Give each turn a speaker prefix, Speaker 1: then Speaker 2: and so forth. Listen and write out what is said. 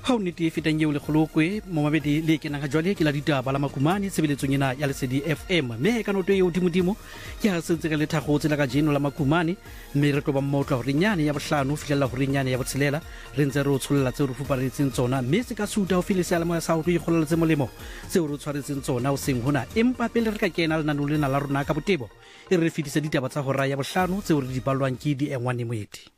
Speaker 1: ha o nete fetang yeo le kgolokwe mo mabedi le ke nang jwale ke la ditaba la makumane sebeletsong ena ya Lesedi FM me ka noto eo dimodimo ke ha sentse ka lethago tsela ka jeno la makumane mme re tloba mmotla hore nyane ya bohlano fihlela hore nyane ya botshelela re ntse re o tsholla tse re fuparetseng tsona mme se ka suta ho filisa le mo sa ho ikgolla tse molemo se o re tshwaretseng tsona o seng hona empa pele re ka kena le nanolo lena la rona ka botebo e re fitisa ditaba tsa ho raya bohlano tse o re di balwang ke di engwane moeti